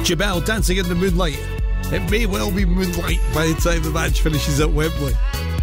Jabel dancing in the moonlight. It may well be moonlight by the time the match finishes at Wembley.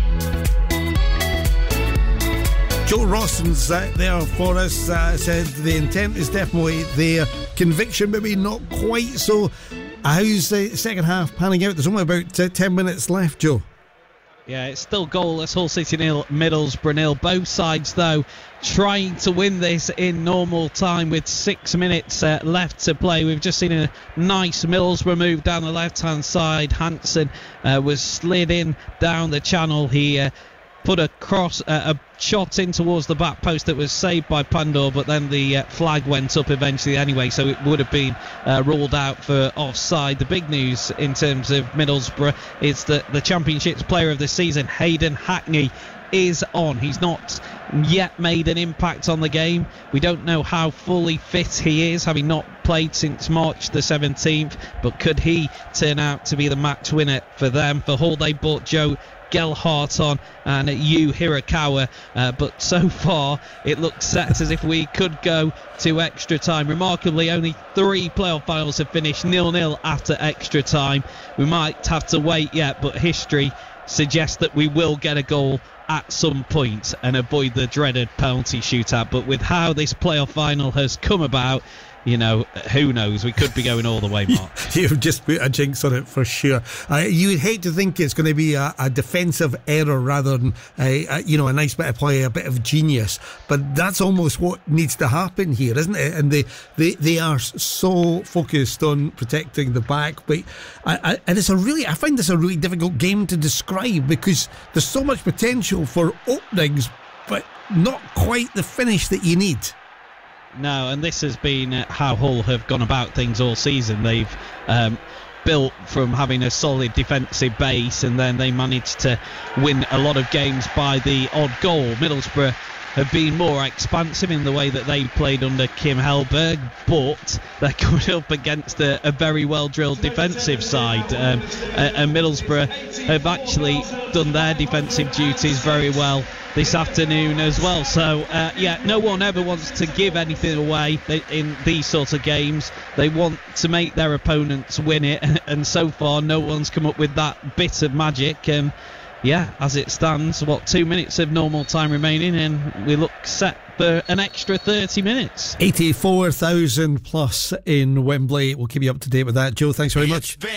Joe Rawson's there for us, said the intent is definitely there. Conviction maybe not quite so. How's the second half panning out? There's only about 10 minutes left, Joe. Yeah, it's still goalless. Hull City 0, Middlesbrough 0. Both sides, though, trying to win this in normal time with 6 minutes left to play. We've just seen a nice Middlesbrough move down the left-hand side. Hansen was slid in down the channel. He put a cross, a shot in towards the back post that was saved by Pandor, but then the flag went up eventually anyway, so it would have been ruled out for offside. The big news in terms of Middlesbrough is that the Championship's player of the season, Hayden Hackney, is on. He's not yet made an impact on the game. We don't know how fully fit he is, having not played since March the 17th, but could he turn out to be the match winner for them? For Hull, they bought Joe Gelhardt on and Yu Hirakawa, but so far it looks set as if we could go to extra time. Remarkably, only 3 playoff finals have finished 0-0 after extra time. We might have to wait yet, but history suggests that we will get a goal at some point and avoid the dreaded penalty shootout. But with how this playoff final has come about, you know, who knows? We could be going all the way, Mark. You've just put a jinx on it for sure. You would hate to think it's going to be a defensive error rather than a nice bit of play, a bit of genius. But that's almost what needs to happen here, isn't it? And they are so focused on protecting the back. But I find this a really difficult game to describe because there's so much potential for openings, but not quite the finish that you need. No, and this has been how Hull have gone about things all season. They've built from having a solid defensive base, and then they managed to win a lot of games by the odd goal. Middlesbrough have been more expansive in the way that they played under Kim Hellberg, but they're coming up against a very well-drilled defensive side. And Middlesbrough have actually done their defensive duties very well this afternoon as well. So no one ever wants to give anything away in these sorts of games. They want to make their opponents win it, and so far no one's come up with that bit of magic. As it stands, 2 minutes of normal time remaining, and we look set for an extra 30 minutes. 84,000 plus in Wembley. We'll keep you up to date with that. Joe, thanks very much.